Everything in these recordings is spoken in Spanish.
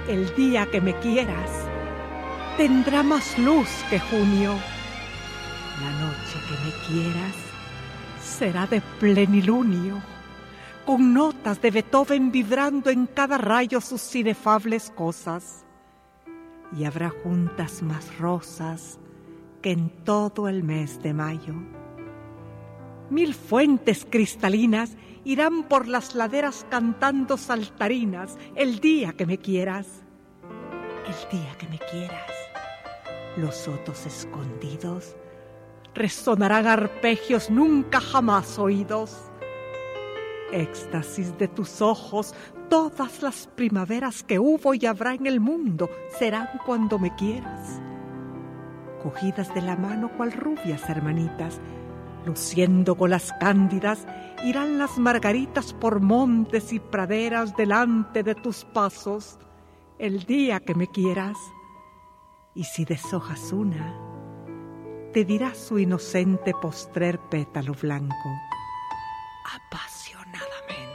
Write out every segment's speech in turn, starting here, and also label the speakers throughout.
Speaker 1: El día que me quieras tendrá más luz que junio. La noche que me quieras será de plenilunio, con notas de Beethoven vibrando en cada rayo sus inefables cosas. Y habrá juntas más rosas que en todo el mes de mayo. 1000 fuentes cristalinas irán por las laderas cantando saltarinas el día que me quieras. El día que me quieras, los sotos escondidos resonarán arpegios nunca jamás oídos. Éxtasis de tus ojos, todas las primaveras que hubo y habrá en el mundo serán cuando me quieras. Cogidas de la mano cual rubias hermanitas, luciendo con las cándidas, irán las margaritas por montes y praderas delante de tus pasos, el día que me quieras. Y si deshojas una, te dirá su inocente postrer pétalo blanco, apasionadamente.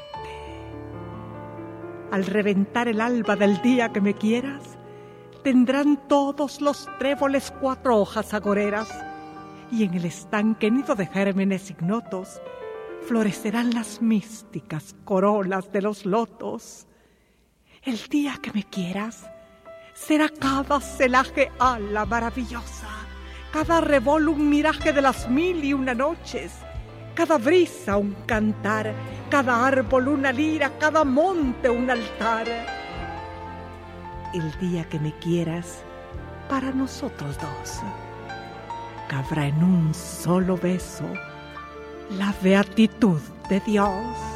Speaker 1: Al reventar el alba del día que me quieras, tendrán todos los tréboles 4 hojas agoreras, y en el estanque nido de gérmenes ignotos florecerán las místicas corolas de los lotos. El día que me quieras será cada celaje ala maravillosa, cada revol un miraje de las 1001 noches, cada brisa un cantar, cada árbol una lira, cada monte un altar. El día que me quieras, para nosotros dos, cabrá en un solo beso la beatitud de Dios.